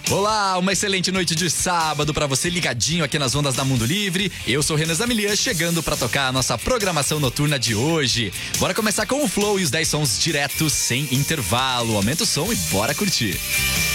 Olá, uma excelente noite de sábado pra você ligadinho aqui nas ondas da Mundo Livre. Eu sou Renan Zamilian, chegando pra tocar a nossa programação noturna de hoje. Bora começar com o Flow e os 10 sons diretos sem intervalo. Aumenta o som e bora curtir.